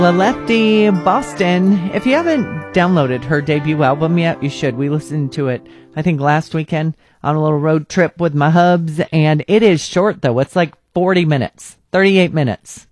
Lefty Boston. If you haven't downloaded her debut album yet, you should. We listened to it, I think, last weekend on a little road trip with my hubs, and it is short, though. It's like 40 minutes, 38 minutes.